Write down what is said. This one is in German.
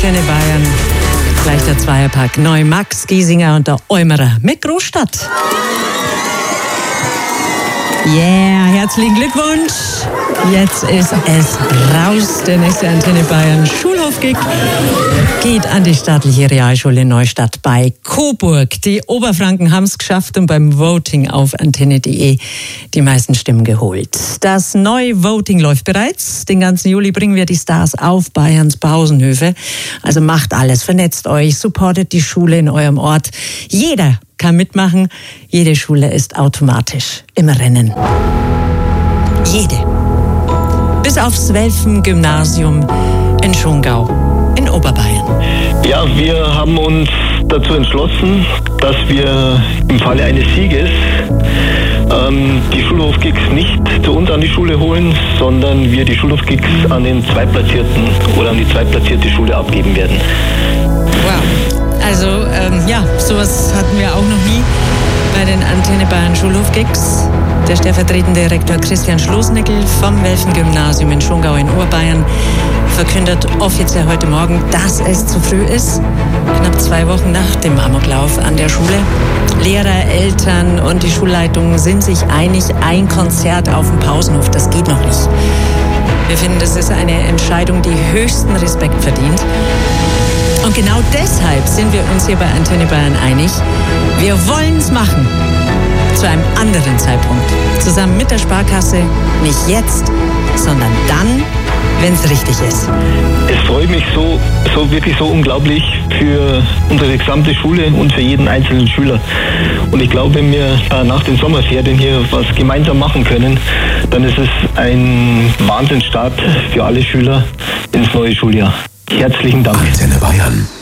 Antenne Bayern. Gleich der Zweierpack. Neumax, Giesinger und der Eumerer mit Großstadt. Yeah, herzlichen Glückwunsch. Jetzt ist es raus. Der nächste Antenne Bayern Schulhof-Gig geht an die staatliche Realschule Neustadt bei Coburg. Die Oberfranken haben es geschafft und beim Voting auf antenne.de die meisten Stimmen geholt. Das neue Voting läuft bereits. Den ganzen Juli bringen wir die Stars auf Bayerns Pausenhöfe. Also macht alles, vernetzt euch, supportet die Schule in eurem Ort. Jeder kann mitmachen. Jede Schule ist automatisch im Rennen. Jede. Bis aufs Welfen-Gymnasium in Schongau in Oberbayern. Ja, wir haben uns dazu entschlossen, dass wir im Falle eines Sieges die Schulhof-Gigs nicht zu uns an die Schule holen, sondern wir die Schulhof-Gigs an den Zweitplatzierten oder an die zweitplatzierte Schule abgeben werden. Wow. Also, sowas hatten wir auch noch nie bei den Antenne Bayern Schulhof-Gigs. Der stellvertretende Rektor Christian Schloßnickel vom Welfen-Gymnasium in Schongau in Oberbayern verkündet offiziell heute Morgen, dass es zu früh ist. Knapp 2 Wochen nach dem Amoklauf an der Schule. Lehrer, Eltern und die Schulleitung sind sich einig, ein Konzert auf dem Pausenhof, das geht noch nicht. Wir finden, das ist eine Entscheidung, die höchsten Respekt verdient. Und genau deshalb sind wir uns hier bei Antenne Bayern einig. Wir wollen es machen. Zu einem anderen Zeitpunkt. Zusammen mit der Sparkasse. Nicht jetzt, sondern dann, wenn es richtig ist. Es freut mich wirklich so unglaublich für unsere gesamte Schule und für jeden einzelnen Schüler. Und ich glaube, wenn wir nach den Sommerferien hier was gemeinsam machen können, dann ist es ein Wahnsinnsstart für alle Schüler ins neue Schuljahr. Herzlichen Dank. Antenne Bayern.